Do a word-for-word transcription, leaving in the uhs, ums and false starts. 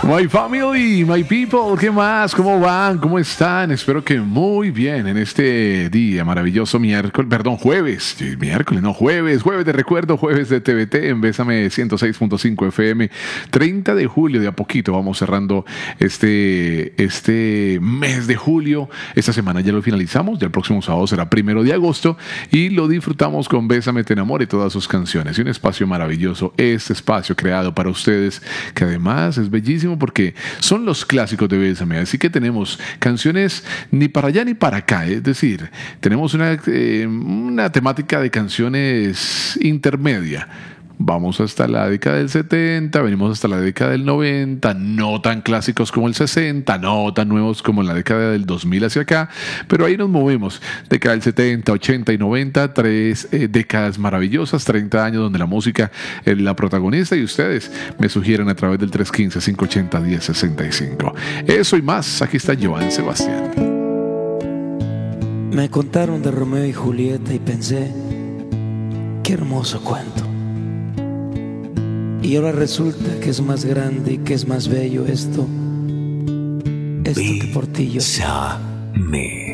My family, my people, ¿qué más? ¿Cómo van? ¿Cómo están? Espero que muy bien en este día maravilloso miércoles, perdón, jueves, sí, miércoles, no, jueves, jueves de recuerdo, jueves de T V T en Bésame ciento seis punto cinco F M, treinta de julio, de a poquito vamos cerrando este, este mes de julio. Esta semana ya lo finalizamos, ya el próximo sábado será primero de agosto y lo disfrutamos con Bésame, te enamore y todas sus canciones. Y un espacio maravilloso, este espacio creado para ustedes, que además es bellísimo porque son los clásicos de Bésame, así que tenemos canciones ni para allá ni para acá, es decir, tenemos una, eh, una temática de canciones intermedia. Vamos hasta la década del setenta, venimos hasta la década del noventa, no tan clásicos como el sesenta, no tan nuevos como en la década del dos mil hacia acá, pero ahí nos movemos. Década del setenta, ochenta y noventa, tres eh, décadas maravillosas, treinta años donde la música es la protagonista y ustedes me sugieren a través del tres uno cinco, cinco ocho cero, uno cero seis cinco. Eso y más, aquí está Joan Sebastián. Me contaron de Romeo y Julieta y pensé, qué hermoso cuento. Y ahora resulta que es más grande y que es más bello esto, esto que por ti yo. Bésame.